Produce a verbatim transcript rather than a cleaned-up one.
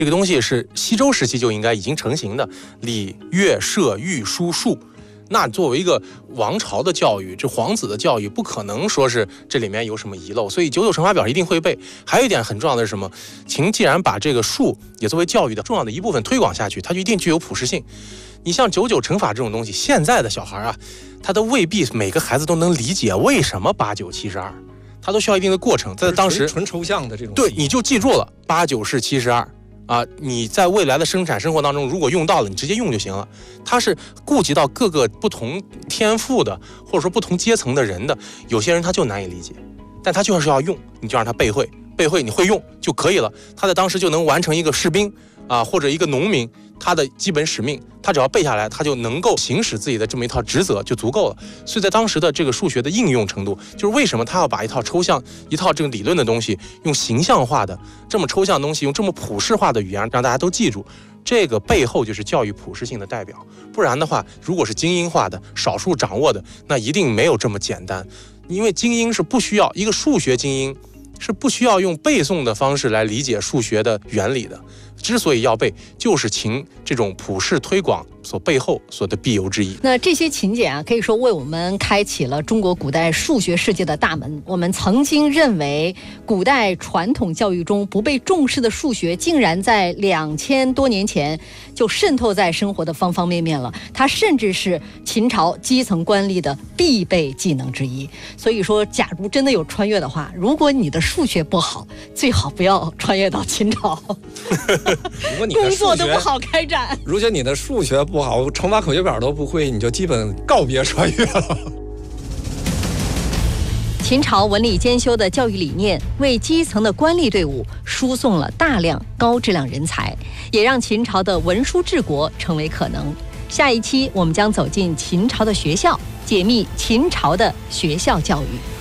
这个东西是西周时期就应该已经成型的，礼乐射御书数。那作为一个王朝的教育，这皇子的教育，不可能说是这里面有什么遗漏，所以九九乘法表一定会背。还有一点很重要的是什么？秦既然把这个数也作为教育的重要的一部分推广下去，它就一定具有普适性。你像九九乘法这种东西，现在的小孩啊，他都未必每个孩子都能理解为什么八九七十二，他都需要一定的过程。在当时纯抽象的这种， 对，你就记住了八九是七十二。啊，你在未来的生产生活当中，如果用到了，你直接用就行了。它是顾及到各个不同天赋的，或者说不同阶层的人的。有些人他就难以理解，但他就是要用，你就让他背会，背会你会用就可以了。他在当时就能完成一个士兵啊，或者一个农民他的基本使命，他只要背下来，他就能够行使自己的这么一套职责就足够了。所以在当时的这个数学的应用程度，就是为什么他要把一套抽象、一套这个理论的东西，用形象化的这么抽象的东西，用这么普世化的语言让大家都记住，这个背后就是教育普适性的代表。不然的话，如果是精英化的、少数掌握的，那一定没有这么简单。因为精英是不需要一个数学精英。是不需要用背诵的方式来理解数学的原理的。之所以要背，就是秦这种普世推广所背后所的必由之一。 那这些勤俭啊，可以说为我们开启了中国古代数学世界的大门。我们曾经认为，古代传统教育中不被重视的数学，竟然在两千多年前就渗透在生活的方方面面了。它甚至是秦朝基层官吏的必备技能之一。所以说，假如真的有穿越的话，如果你的数学不好，最好不要穿越到秦朝。 如果你工作都不好开展， 如果你的数学不好，乘法口诀表都不会，你就基本告别穿越了。 秦朝文理兼修的教育理念，为基层的官吏队伍输送了大量高质量人才，也让秦朝的文书治国成为可能。下一期我们将走进秦朝的学校，解密秦朝的学校教育。